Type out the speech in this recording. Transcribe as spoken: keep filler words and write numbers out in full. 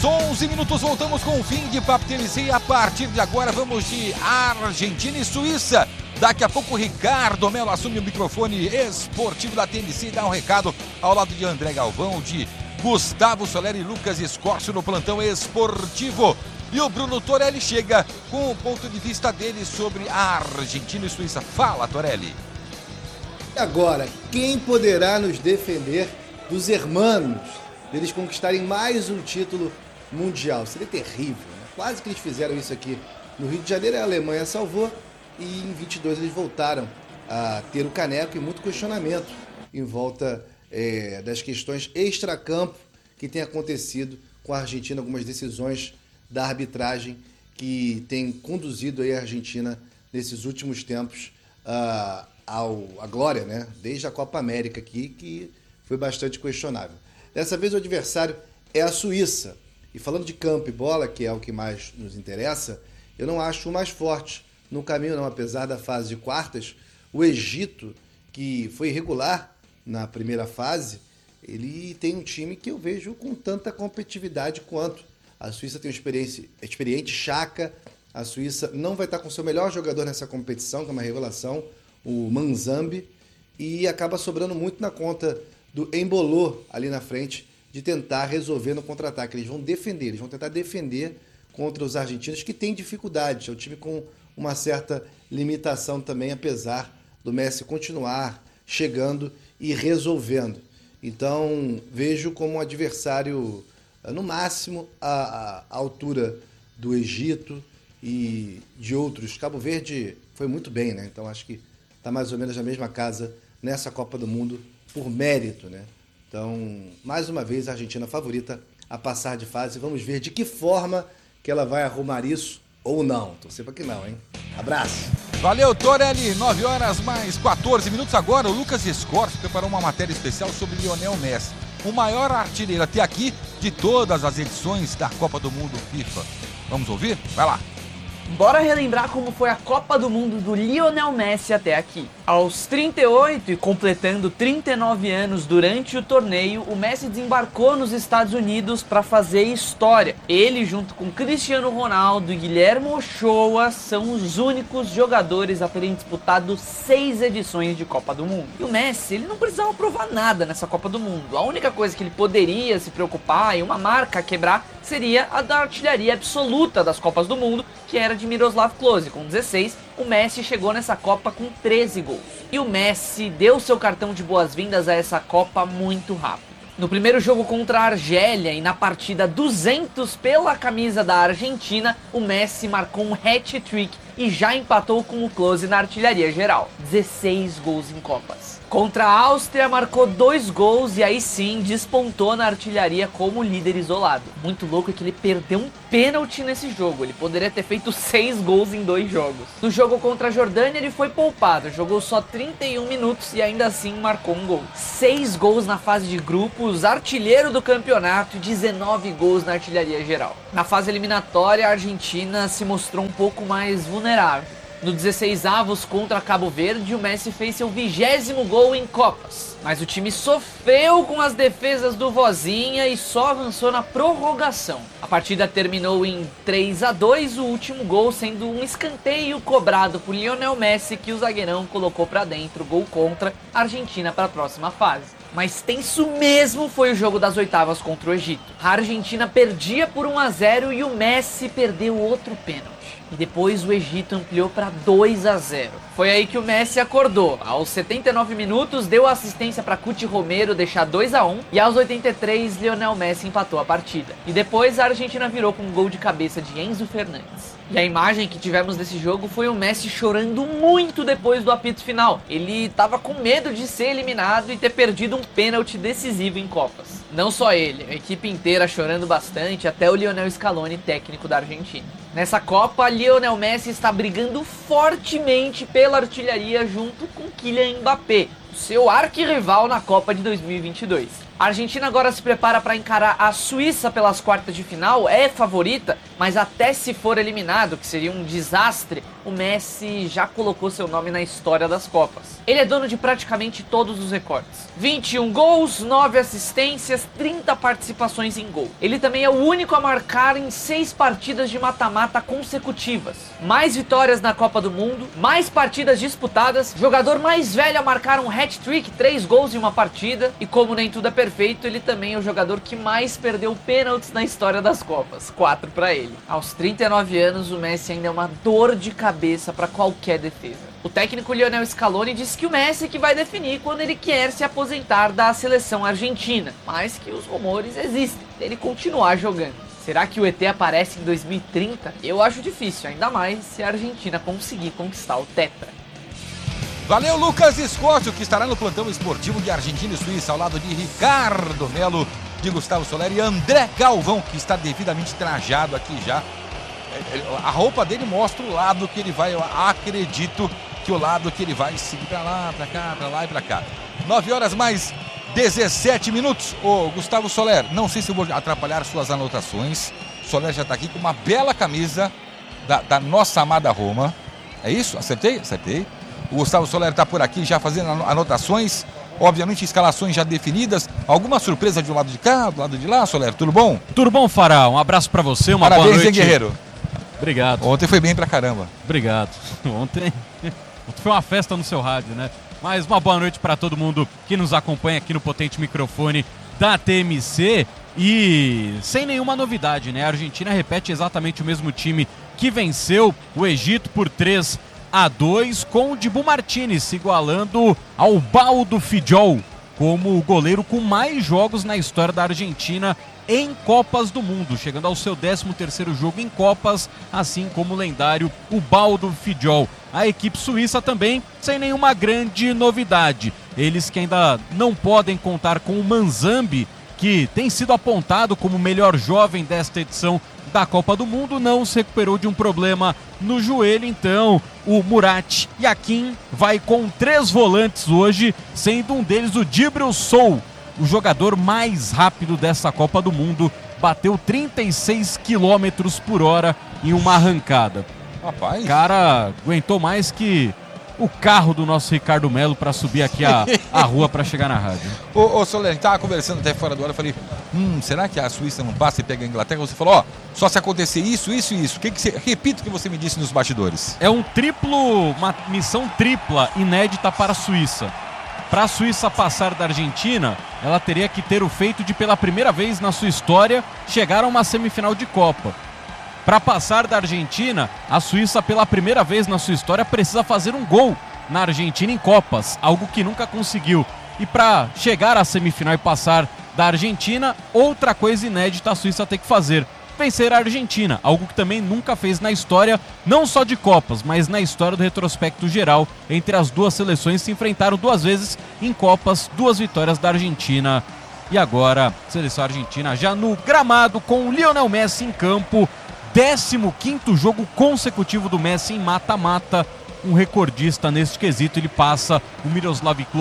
horas, onze minutos, voltamos com o fim de Papo T N C e a partir de agora vamos de Argentina e Suíça. Daqui a pouco o Ricardo Melo assume o microfone esportivo da T N C e dá um recado ao lado de André Galvão, de Gustavo Soler e Lucas Escorcio no plantão esportivo. E o Bruno Torelli chega com o ponto de vista dele sobre a Argentina e Suíça. Fala, Torelli. E agora, quem poderá nos defender dos hermanos, deles conquistarem mais um título mundial? Seria terrível, né? Quase que eles fizeram isso aqui no Rio de Janeiro, a Alemanha salvou e em vinte e dois eles voltaram a ter o caneco e muito questionamento em volta é, das questões extracampo que tem acontecido com a Argentina, algumas decisões da arbitragem que tem conduzido aí a Argentina nesses últimos tempos uh, ao, à glória, né? Desde a Copa América aqui, que foi bastante questionável. Dessa vez o adversário é a Suíça. E falando de campo e bola, que é o que mais nos interessa, eu não acho o mais forte no caminho não, apesar da fase de quartas. O Egito, que foi irregular na primeira fase, ele tem um time que eu vejo com tanta competitividade quanto. A Suíça tem um experiência, experiente Xhaka. A Suíça não vai estar com o seu melhor jogador nessa competição, que é uma revelação, o Manzambi, e acaba sobrando muito na conta do Embolô ali na frente, de tentar resolver no contra-ataque. Eles vão defender, eles vão tentar defender contra os argentinos, que têm dificuldade. É um time com uma certa limitação também, apesar do Messi continuar chegando e resolvendo. Então, vejo como um adversário, no máximo, à, à altura do Egito e de outros. Cabo Verde foi muito bem, né? Então, acho que está mais ou menos na mesma casa nessa Copa do Mundo, por mérito, né? Então, mais uma vez, a Argentina favorita a passar de fase. Vamos ver de que forma que ela vai arrumar isso ou não. Torcer para que não, hein? Abraço! Valeu, Torelli! nove horas mais quatorze minutos agora. O Lucas Escorcio preparou uma matéria especial sobre Lionel Messi, o maior artilheiro até aqui de todas as edições da Copa do Mundo FIFA. Vamos ouvir? Vai lá! Bora relembrar como foi a Copa do Mundo do Lionel Messi até aqui. Aos trinta e oito e completando trinta e nove anos durante o torneio, o Messi desembarcou nos Estados Unidos para fazer história. Ele, junto com Cristiano Ronaldo e Guilherme Ochoa, são os únicos jogadores a terem disputado seis edições de Copa do Mundo. E o Messi, ele não precisava provar nada nessa Copa do Mundo. A única coisa que ele poderia se preocupar e uma marca a quebrar seria a da artilharia absoluta das Copas do Mundo, que era de Miroslav Klose. Com dezesseis, o Messi chegou nessa Copa com treze gols. E o Messi deu seu cartão de boas-vindas a essa Copa muito rápido. No primeiro jogo contra a Argélia e na partida duzentos pela camisa da Argentina, o Messi marcou um hat-trick e já empatou com o Klose na artilharia geral. dezesseis gols em Copas. Contra a Áustria marcou dois gols e aí sim despontou na artilharia como líder isolado. Muito louco é que ele perdeu um pênalti nesse jogo, ele poderia ter feito seis gols em dois jogos. No jogo contra a Jordânia ele foi poupado, jogou só trinta e um minutos e ainda assim marcou um gol. seis gols na fase de grupos, artilheiro do campeonato e dezenove gols na artilharia geral. Na fase eliminatória a Argentina se mostrou um pouco mais vulnerável. No dezesseis avos contra Cabo Verde, o Messi fez seu vigésimo gol em Copas. Mas o time sofreu com as defesas do Vozinha e só avançou na prorrogação. A partida terminou em três a dois, o último gol sendo um escanteio cobrado por Lionel Messi que o zagueirão colocou para dentro, gol contra a Argentina para a próxima fase. Mas tenso mesmo foi o jogo das oitavas contra o Egito. A Argentina perdia por um a zero e o Messi perdeu outro pênalti. E depois o Egito ampliou para dois a zero. Foi aí que o Messi acordou. Aos setenta e nove minutos, deu assistência para Cuti Romero deixar dois a um. E aos oitenta e três, Lionel Messi empatou a partida. E depois a Argentina virou com um gol de cabeça de Enzo Fernandes. E a imagem que tivemos desse jogo foi o Messi chorando muito depois do apito final. Ele estava com medo de ser eliminado e ter perdido um pênalti decisivo em Copas. Não só ele, a equipe inteira chorando bastante, até o Lionel Scaloni, técnico da Argentina. Nessa Copa, Lionel Messi está brigando fortemente pela artilharia junto com Kylian Mbappé, seu arquirrival na Copa de dois mil e vinte e dois. A Argentina agora se prepara para encarar a Suíça pelas quartas de final, é favorita, mas até se for eliminado, que seria um desastre, o Messi já colocou seu nome na história das Copas. Ele é dono de praticamente todos os recordes. vinte e um gols, nove assistências, trinta participações em gol. Ele também é o único a marcar em seis partidas de mata-mata consecutivas. Mais vitórias na Copa do Mundo, mais partidas disputadas, jogador mais velho a marcar um hat-trick, três gols em uma partida, e como nem tudo é perfeito, ele também é o jogador que mais perdeu pênaltis na história das Copas, quatro para ele. Aos trinta e nove anos, o Messi ainda é uma dor de cabeça para qualquer defesa. O técnico Lionel Scaloni disse que o Messi que vai definir quando ele quer se aposentar da seleção argentina, mas que os rumores existem dele continuar jogando. Será que o E T aparece em dois mil e trinta? Eu acho difícil, ainda mais se a Argentina conseguir conquistar o tetra. Valeu, Lucas Escócio, que estará no plantão esportivo de Argentina e Suíça, ao lado de Ricardo Melo, de Gustavo Soler e André Galvão, que está devidamente trajado aqui já. A roupa dele mostra o lado que ele vai, eu acredito que o lado que ele vai seguir pra lá, pra cá, pra lá e pra cá. nove horas mais dezessete minutos. Ô, Gustavo Soler, não sei se eu vou atrapalhar suas anotações. O Soler já tá aqui com uma bela camisa da, da nossa amada Roma. É isso? Acertei? Acertei. O Gustavo Soler tá por aqui já fazendo anotações. Obviamente, escalações já definidas. Alguma surpresa de um lado de cá, do lado de lá, Soler? Tudo bom? Tudo bom, Fará? Um abraço pra você, uma Parabéns, boa noite. Hein, guerreiro? Obrigado. Ontem foi bem pra caramba. Obrigado. Ontem, ontem foi uma festa no seu rádio, né? Mas uma boa noite pra todo mundo que nos acompanha aqui no potente microfone da T M C. E sem nenhuma novidade, né? A Argentina repete exatamente o mesmo time que venceu o Egito por três a dois, com o Dibu Martínez se igualando ao Baldo Fidjol como o goleiro com mais jogos na história da Argentina em Copas do Mundo, chegando ao seu décimo terceiro jogo em Copas, assim como o lendário Ubaldo Fidjol. A equipe suíça também sem nenhuma grande novidade. Eles que ainda não podem contar com o Manzambi, que tem sido apontado como o melhor jovem desta edição da Copa do Mundo, não se recuperou de um problema no joelho, então o Murat Yakin vai com três volantes hoje, sendo um deles o Djibril Sow, o jogador mais rápido dessa Copa do Mundo, bateu trinta e seis quilômetros por hora em uma arrancada. Rapaz. O cara aguentou mais que o carro do nosso Ricardo Melo para subir aqui a, a rua para chegar na rádio. Ô, ô Soler, a gente tava conversando até fora do ar, eu falei, hum, será que a Suíça não passa e pega a Inglaterra? Você falou, ó, só se acontecer isso, isso e isso. Que que você, repita o que você me disse nos bastidores. É um triplo, uma missão tripla inédita para a Suíça. Para a Suíça passar da Argentina, ela teria que ter o feito de, pela primeira vez na sua história, chegar a uma semifinal de Copa. Para passar da Argentina, a Suíça, pela primeira vez na sua história, precisa fazer um gol na Argentina em Copas, algo que nunca conseguiu. E para chegar à semifinal e passar da Argentina, outra coisa inédita a Suíça tem que fazer: vencer a Argentina, algo que também nunca fez na história, não só de Copas, mas na história do retrospecto geral. Entre as duas seleções se enfrentaram duas vezes em Copas, duas vitórias da Argentina. E agora, a seleção argentina já no gramado com o Lionel Messi em campo. décimo quinto jogo consecutivo do Messi em mata-mata. Um recordista neste quesito, ele passa o Miroslav Klose